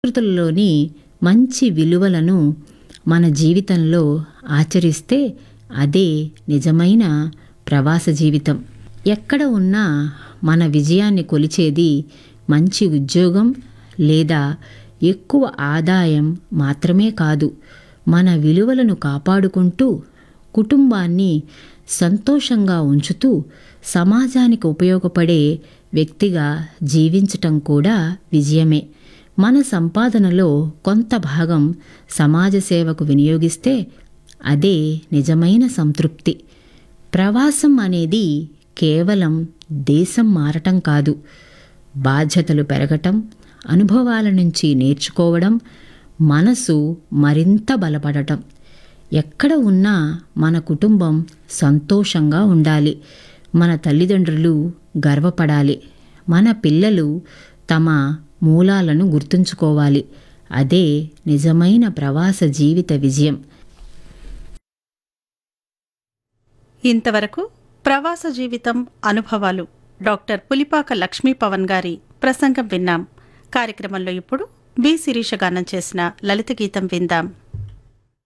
సంస్కృతుల్లోని మంచి విలువలను మన జీవితంలో ఆచరిస్తే అదే నిజమైన ప్రవాస జీవితం. ఎక్కడ ఉన్నా మన విజయాన్ని కొలిచేది మంచి ఉద్యోగం లేదా ఎక్కువ ఆదాయం మాత్రమే కాదు. మన విలువలను కాపాడుకుంటూ కుటుంబాన్ని సంతోషంగా ఉంచుతూ సమాజానికి ఉపయోగపడే వ్యక్తిగా జీవించటం కూడా విజయమే. మన సంపాదనలో కొంత భాగం సమాజ సేవకు వినియోగిస్తే అదే నిజమైన సంతృప్తి. ప్రవాసం అనేది కేవలం దేశం మారటం కాదు, బాధ్యతలు పెరగటం, అనుభవాల నుంచి నేర్చుకోవడం, మనసు మరింత బలపడటం. ఎక్కడ ఉన్నా మన కుటుంబం సంతోషంగా ఉండాలి, మన తల్లిదండ్రులు గర్వపడాలి, మన పిల్లలు తమ మూలాలను గుర్తుంచుకోవాలి. అదే నిజమైన ప్రవాస జీవిత విజయం. ఇంతవరకు ప్రవాస జీవితం అనుభవాలు డాక్టర్ పులిపాక లక్ష్మీ పవన్ గారి ప్రసంగం విన్నాం. కార్యక్రమంలో ఇప్పుడు బి శిరీష గానం చేసిన లలిత గీతం విందాం.